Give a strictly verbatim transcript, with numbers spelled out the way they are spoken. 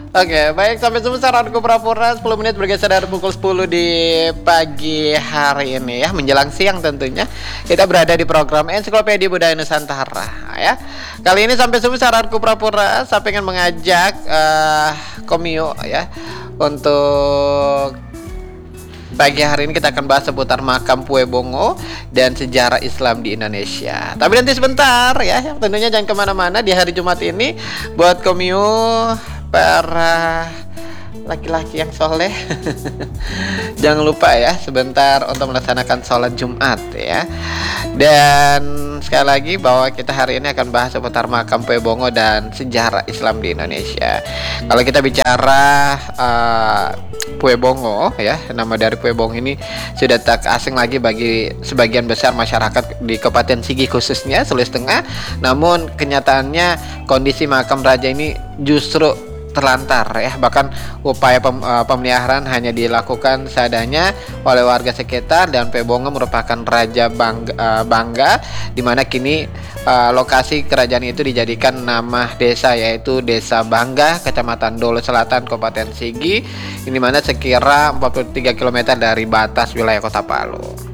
Oke, baik, sampai jumpa saranku pura-pura sepuluh menit bergeser dari pukul sepuluh di pagi hari ini ya, menjelang siang tentunya. Kita berada di program Ensiklopedia Budaya Nusantara ya. Kali ini sampai jumpa saranku pura-pura, saya pengen mengajak uh, Komio ya untuk pagi hari ini kita akan bahas seputar makam Pueu Bongo dan sejarah Islam di Indonesia. Tapi nanti sebentar ya, tentunya jangan kemana-mana di hari Jumat ini. Buat Komio, para laki-laki yang soleh jangan lupa ya sebentar untuk melaksanakan sholat Jumat ya. Dan sekali lagi bahwa kita hari ini akan bahas seputar makam Pueu Bongo dan sejarah Islam di Indonesia. Kalau kita bicara uh, Pueu Bongo ya, nama dari Pueu Bongo ini sudah tak asing lagi bagi sebagian besar masyarakat di Kabupaten Sigi khususnya Sulawesi Tengah. Namun kenyataannya kondisi makam raja ini justru terlantar ya, bahkan upaya pem, uh, pemeliharaan hanya dilakukan seadanya oleh warga sekitar. Dan Pueu Bongo merupakan raja bangga, uh, bangga di mana kini uh, lokasi kerajaan itu dijadikan nama desa, yaitu Desa Bangga, Kecamatan Dolo Selatan, Kabupaten Sigi, ini mana sekira empat puluh tiga kilometer dari batas wilayah Kota Palu.